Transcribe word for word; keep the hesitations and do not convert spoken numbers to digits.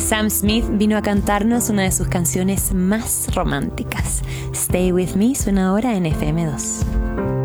Sam Smith vino a cantarnos una de sus canciones más románticas. Stay With Me suena ahora en F M dos.